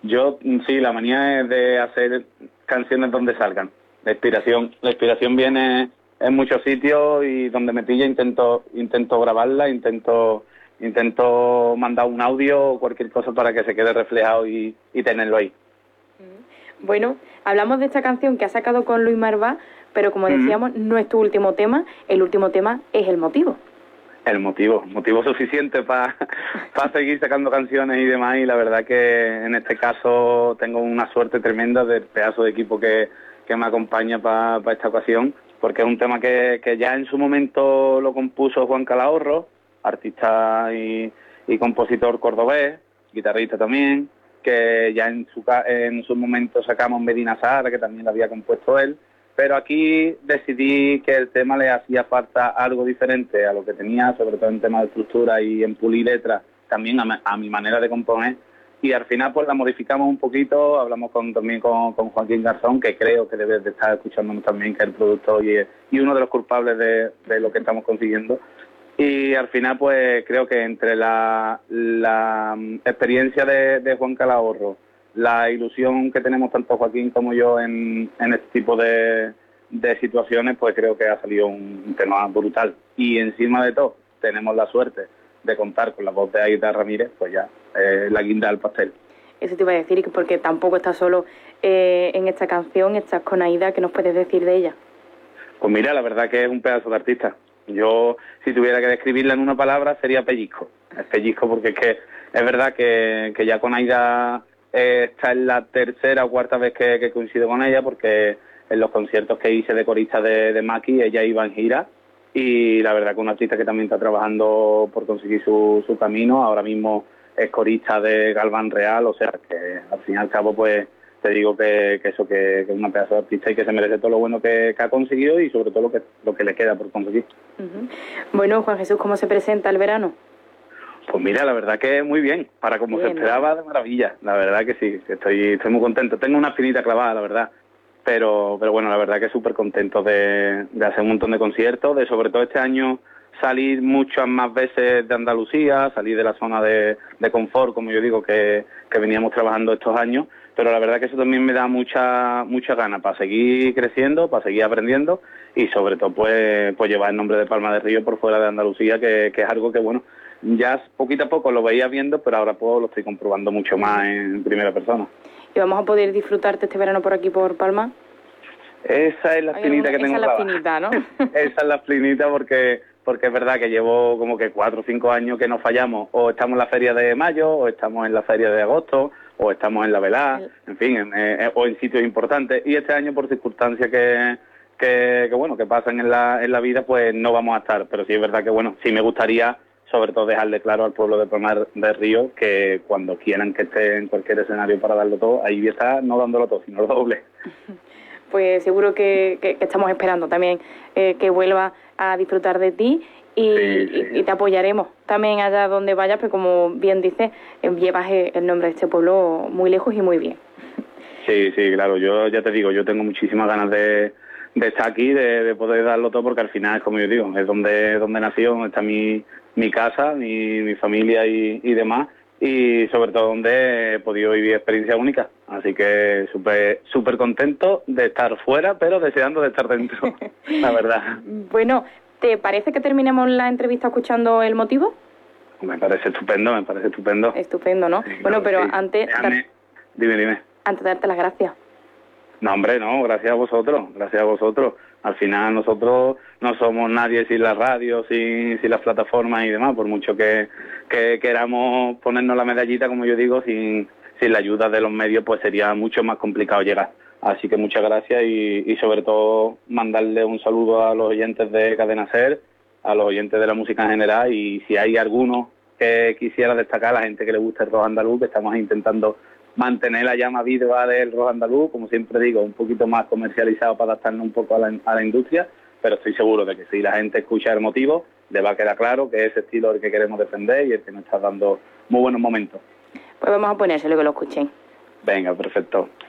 Yo, sí, la manía es de hacer canciones donde salgan. La inspiración viene en muchos sitios y donde me pilla intento grabarla, intento mandar un audio o cualquier cosa para que se quede reflejado y tenerlo ahí. Bueno, hablamos de esta canción que ha sacado con Luis Marvá, pero como decíamos, no es tu último tema, el último tema es El Motivo. El motivo suficiente para seguir sacando canciones y demás, y la verdad que en este caso tengo una suerte tremenda del pedazo de equipo que me acompaña para esta ocasión, porque es un tema que ya en su momento lo compuso Juan Calahorro, artista y compositor cordobés, guitarrista también, que ya en su momento sacamos Medina Sahara, que también lo había compuesto él, pero aquí decidí que el tema le hacía falta algo diferente a lo que tenía, sobre todo en temas de estructura y en pulir letras, también a mi manera de componer, y al final pues la modificamos un poquito, hablamos también con Joaquín Garzón, que creo que debe de estar escuchándonos también, que es el productor y uno de los culpables de lo que estamos consiguiendo. Y al final pues creo que entre la experiencia de Juan Calahorro, la ilusión que tenemos tanto Joaquín como yo en este tipo de situaciones, pues creo que ha salido un tema brutal. Y encima de todo, tenemos la suerte de contar con la voz de Aida Ramírez, pues ya, la guinda del pastel. Eso te iba a decir, porque tampoco estás solo en esta canción, estás con Aida. ¿Qué nos puedes decir de ella? Pues mira, la verdad que es un pedazo de artista. Yo, si tuviera que describirla en una palabra, sería pellizco. Es pellizco porque es verdad que ya con Aida esta es la tercera o cuarta vez que coincido con ella, porque en los conciertos que hice de corista de Maki, ella iba en gira, y la verdad que una artista que también está trabajando por conseguir su camino. Ahora mismo es corista de Galván Real, o sea que al fin y al cabo pues te digo que es una pedazo de artista y que se merece todo lo bueno que ha conseguido y sobre todo lo que le queda por conseguir. Bueno, Juan Jesús, ¿cómo se presenta el verano? Pues mira, la verdad que muy bien, para como se esperaba, de maravilla. La verdad que sí, que estoy muy contento. Tengo una espinita clavada, la verdad, pero bueno, la verdad que súper contento de hacer un montón de conciertos, de sobre todo este año salir muchas más veces de Andalucía, salir de la zona de confort, como yo digo, que veníamos trabajando estos años, pero la verdad que eso también me da mucha ganas para seguir creciendo, para seguir aprendiendo y sobre todo pues llevar el nombre de Palma de Río por fuera de Andalucía, que es algo que bueno, ya poquito a poco lo veía viendo, pero ahora pues lo estoy comprobando mucho más en primera persona. ¿Y vamos a poder disfrutarte este verano por aquí, por Palma? Esa es la espinita que tengo. Esa es la espinita, ¿no? Esa es la espinita porque es verdad que llevo como que 4 o 5 años que no fallamos. O estamos en la feria de mayo, o estamos en la feria de agosto, o estamos en la velá, en fin, o en sitios importantes. Y este año, por circunstancias que pasan en la vida, pues no vamos a estar. Pero sí es verdad que, bueno, sí me gustaría, sobre todo, dejarle claro al pueblo de Palma de Río que cuando quieran que esté en cualquier escenario para darlo todo, ahí está, no dándolo todo, sino lo doble. Pues seguro que estamos esperando también que vuelva a disfrutar de ti y te apoyaremos también allá donde vayas, porque como bien dices, llevas el nombre de este pueblo muy lejos y muy bien. Sí, claro, yo ya te digo, yo tengo muchísimas ganas de estar aquí, de poder darlo todo, porque al final, como yo digo, es donde nació, donde está mi casa, mi familia y demás, y sobre todo donde he podido vivir experiencias únicas. Así que súper contento de estar fuera, pero deseando de estar dentro, la verdad. Bueno, ¿te parece que terminemos la entrevista escuchando El Motivo? Me parece estupendo. Estupendo, ¿no? Sí, bueno, pero sí. Antes... Dime. Antes de darte las gracias. No, hombre, no, gracias a vosotros. Al final nosotros no somos nadie sin la radio, sin las plataformas y demás, por mucho que queramos ponernos la medallita, como yo digo, sin la ayuda de los medios pues sería mucho más complicado llegar. Así que muchas gracias y sobre todo mandarle un saludo a los oyentes de Cadena Ser, a los oyentes de la música en general, y si hay alguno que quisiera destacar, a la gente que le gusta el rock andaluz, que estamos intentando mantener la llama viva del rock andaluz, como siempre digo, un poquito más comercializado para adaptarnos un poco a la industria, pero estoy seguro de que si la gente escucha El Motivo, le va a quedar claro que es ese estilo el que queremos defender y el que nos está dando muy buenos momentos. Pues vamos a ponérselo, que lo escuchen. Venga, perfecto.